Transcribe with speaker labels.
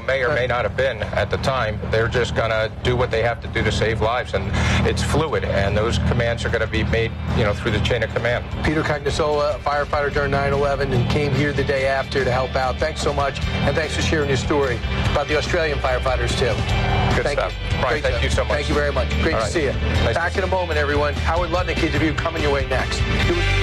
Speaker 1: may or may not have been at the time. They're just going to do what they have to do to save lives, and it's fluid, and those commands are going to be made, through the chain of command.
Speaker 2: Peter Cognosola, firefighter during 9/11, and came here the day after to help out. Thanks so much, and thanks for sharing your story about the Australian firefighters, too.
Speaker 1: Good stuff. Brian, thank you so much.
Speaker 2: Thank you very much. Great to see you. Back in a moment, everyone. Howard Lutnick interview coming your way next.